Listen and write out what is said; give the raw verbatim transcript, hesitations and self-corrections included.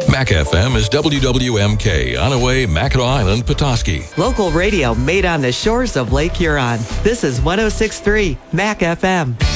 Mac F M is W W M K, Onaway, Mackinac Island, Petoskey. Local radio made on the shores of Lake Huron. This is one oh six point three Mac F M.